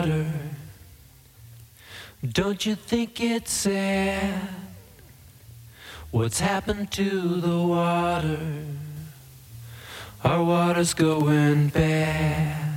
Don't you think it's sad what's happened to the water? Our water's going bad.